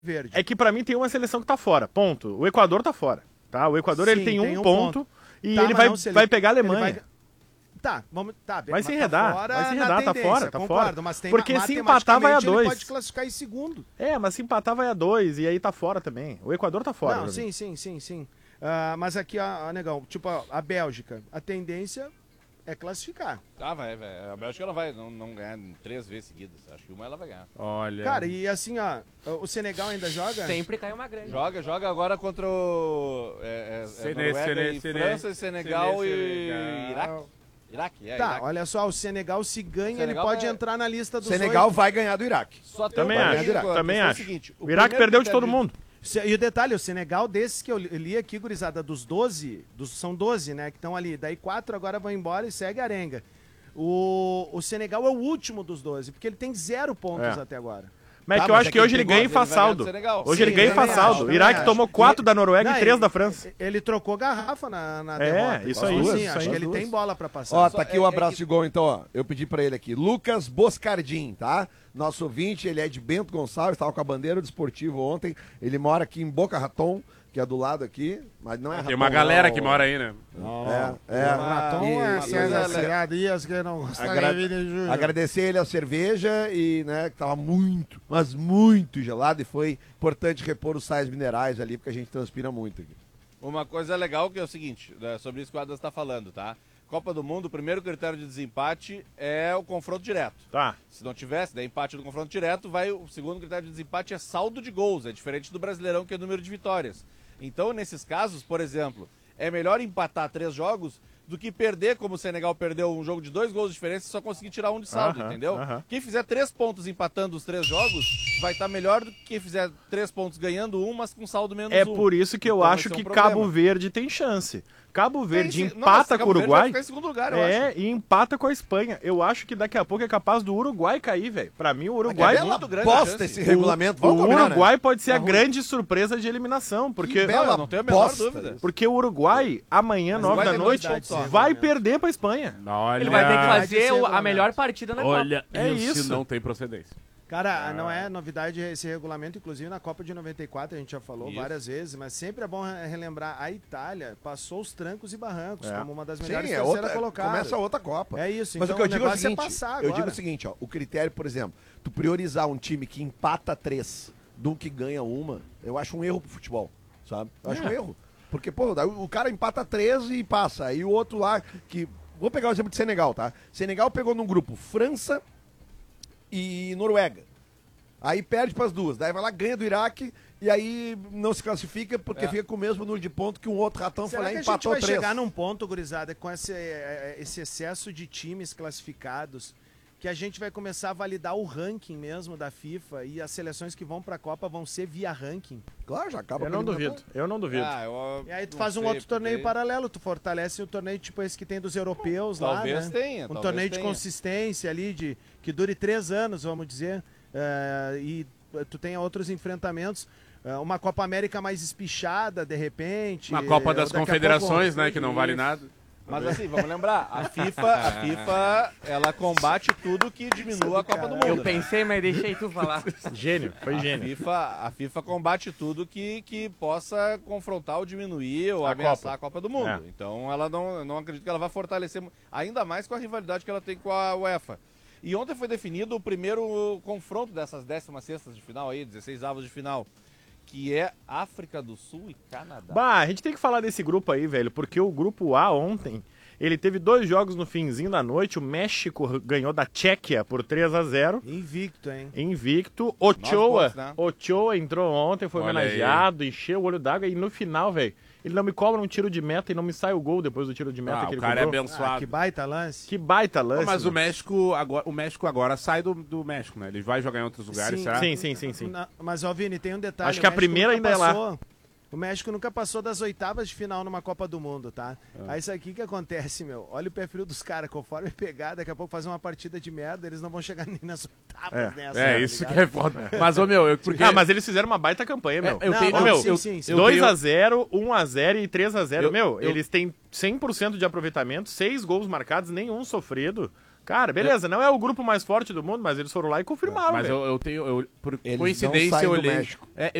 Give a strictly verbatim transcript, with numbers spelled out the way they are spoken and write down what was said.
verde. É que pra mim tem uma seleção que tá fora, ponto. O Equador tá fora, tá? O Equador Sim, ele tem, tem um, um ponto, ponto e tá, ele vai, não, vai ele, pegar a Alemanha. Vai... Tá, vamos, tá, vai se enredar, tá vai se enredar, tá fora, tá concordo, fora. Mas tem, porque se empatar vai a dois. Ele pode classificar em segundo. É, mas se empatar vai a dois e aí tá fora também. O Equador tá fora. Não, sim, sim, sim, sim. Uh, mas aqui, ó, ó, negão, tipo, a, a Bélgica, a tendência é classificar. Ah, vai, vai. A Bélgica ela vai não, não ganhar três vezes seguidas. Acho que uma ela vai ganhar. Olha. Cara, e assim, ó, o Senegal ainda joga? Sempre cai uma grande. Joga, joga agora contra o é, é, Sene, Noruega Sene, e Sene, França, e Senegal Sene, e Senegal. Iraque. Iraque, é, tá, Iraque. Olha só, o Senegal se ganha, Senegal ele pode é... entrar na lista dos Senegal oito. vai ganhar do Iraque. Só também acho, Iraque. também é acho. O, seguinte, o, o Iraque perdeu de todo de... mundo. E o detalhe, o Senegal, desses que eu li aqui, gurizada, dos doze, dos, são doze, né, que estão ali. Daí quatro agora vão embora e segue a arenga. O, o Senegal é o último dos doze, porque ele tem zero pontos é. até agora. Mas tá, que eu acho é que, que hoje ele ganha e faz saldo. Hoje Sim, ele ganha e faz saldo. O Iraque tomou quatro da Noruega não, e três da França. Ele trocou garrafa na, na é, derrota. isso aí. Sim, isso acho aí, que ele duas. tem bola pra passar. Ó, tá aqui o um abraço é, é que... de gol, então, ó. Eu pedi pra ele aqui. Lucas Boscardim, tá? Nosso ouvinte, ele é de Bento Gonçalves, estava com a bandeira do esportivo ontem. Ele mora aqui em Boca Raton, que é do lado aqui, mas não é Raton. Tem uma galera não, que mora aí, né? Não, é, é. Raton é César que não Agra Agradecer ele a cerveja e, né, que tava muito, mas muito gelado e foi importante repor os sais minerais ali, porque a gente transpira muito aqui. Uma coisa legal que é o seguinte, né, sobre isso que o Adas tá falando, tá? Copa do Mundo, o primeiro critério de desempate é o confronto direto. Tá. Se não tivesse, der empate no confronto direto, vai o segundo critério de desempate é saldo de gols, é diferente do Brasileirão, que é o número de vitórias. Então, nesses casos, por exemplo, é melhor empatar três jogos do que perder, como o Senegal perdeu um jogo de dois gols de diferença e só conseguir tirar um de saldo, uh-huh, entendeu? Uh-huh. Quem fizer três pontos empatando os três jogos vai estar tá melhor do que quem fizer três pontos ganhando um, mas com saldo menos é um. É por isso que eu então, acho que um Cabo Verde tem chance. Cabo Verde tem, empata não, com o Uruguai. Vai ficar em segundo lugar, eu é, acho. e empata com a Espanha. Eu acho que daqui a pouco é capaz do Uruguai cair, velho. Pra mim, o Uruguai é muito grande. Bosta esse regulamento. O, o combinar, Uruguai né? pode ser é a ruim. grande surpresa de eliminação. Porque, bela não, não tenho a menor bosta. dúvida. Porque o Uruguai, amanhã, Mas nove da noite, vai perder pra Espanha. Olha... Ele vai ter que fazer o, a melhor partida na Olha, Copa. É isso isso. Não tem procedência. Cara, ah. não é novidade esse regulamento, inclusive na Copa de noventa e quatro, a gente já falou Isso. várias vezes, mas sempre é bom relembrar, a Itália passou os trancos e barrancos é. como uma das melhores Sim, é terceira outra, colocadas. Começa outra Copa. É isso, mas então o que eu o digo é o seguinte, é passar agora. eu digo o seguinte, ó, o critério, por exemplo, tu priorizar um time que empata três do que ganha uma, eu acho um erro pro futebol, sabe? Eu acho é. um erro. Porque, pô, o cara empata três e passa, aí o outro lá, que... Vou pegar o exemplo de Senegal, tá? Senegal pegou num grupo França e Noruega. Aí perde para as duas, daí vai lá, ganha do Iraque e aí não se classifica porque é. fica com o mesmo número de pontos que um outro ratão foi lá e empatou três. Será que a gente vai chegar num ponto, gurizada, com esse, esse excesso de times classificados, que a gente vai começar a validar o ranking mesmo da FIFA e as seleções que vão para a Copa vão ser via ranking? Claro, já acaba. Eu não duvido, eu não duvido. Ah, eu e aí tu faz um outro torneio daí... paralelo, tu fortalece o torneio tipo esse que tem dos europeus talvez lá, né? Tenha, um talvez torneio tenha. de consistência ali, de, que dure três anos, vamos dizer. Uh, e tu tem outros enfrentamentos, uh, uma Copa América mais espichada, de repente. Uma Copa das Confederações, pouco, né, que não vale nada. Mas assim, vamos lembrar, a FIFA, a FIFA, ela combate tudo que diminua a Copa do Mundo. Eu pensei, mas deixei tu falar. Gênio, foi gênio. A FIFA, a FIFA combate tudo que, que possa confrontar ou diminuir ou a ameaçar Copa. a Copa do Mundo. É. Então ela não, não acredito que ela vai fortalecer, ainda mais com a rivalidade que ela tem com a UEFA. E ontem foi definido o primeiro confronto dessas décimas sextas de final aí, dezesseis avos de final, que é África do Sul e Canadá. Bah, a gente tem que falar desse grupo aí, velho, porque o grupo A ontem, ele teve dois jogos no finzinho da noite, o México ganhou da Tchequia por três a zero. Invicto, hein? Invicto. Ochoa, pontos, né? Ochoa entrou ontem, foi Olha homenageado, aí. encheu o olho d'água e no final, velho, ele não me cobra um tiro de meta e não me sai o gol depois do tiro de meta ah, que ele o cara cobrou. é abençoado. Ah, que baita lance. Que baita lance. Não, mas o México, agora, o México agora sai do, do México, né? Ele vai jogar em outros lugares, sim, será? Sim, sim, sim, sim. Na, mas, ó, Vini, tem um detalhe. Acho que a primeira ainda passou, é lá. O México nunca passou das oitavas de final numa Copa do Mundo, tá? Ah. Aí isso aqui que acontece, meu. Olha o pé frio dos caras. Conforme pegar, daqui a pouco fazer uma partida de merda, eles não vão chegar nem nas oitavas É, nessa. É, tá isso ligado? que é foda. Mas, ô, meu, eu, porque... Ah, mas eles fizeram uma baita campanha, meu. É, eu Não, tenho, não, Ô, meu, sim, sim, sim. dois a zero, um a zero e três a zero. Eu- Meu, eu- eles têm cem por cento de aproveitamento, seis gols marcados, nenhum sofrido. Cara, beleza, não é o grupo mais forte do mundo, mas eles foram lá e confirmaram, Mas velho. eu, eu tenho, eu, por Eles não coincidência, saem eu do olhei. México. É,